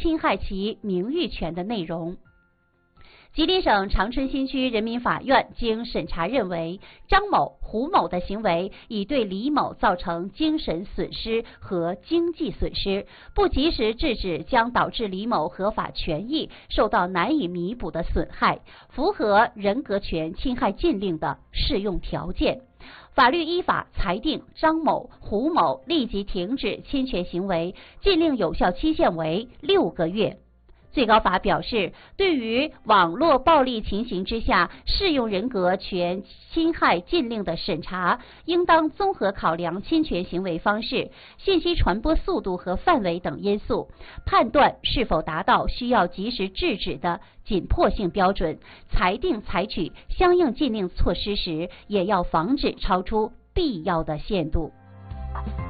侵害其名誉权的内容。吉林省长春新区人民法院经审查认为，张某、胡某的行为已对李某造成精神损失和经济损失，不及时制止将导致李某合法权益受到难以弥补的损害，符合人格权侵害禁令的适用条件。法律依法裁定张某、胡某立即停止侵权行为，禁令有效期限为6个月。最高法表示，对于网络暴力情形之下适用人格权侵害禁令的审查，应当综合考量侵权行为方式、信息传播速度和范围等因素，判断是否达到需要及时制止的紧迫性标准，裁定采取相应禁令措施时，也要防止超出必要的限度。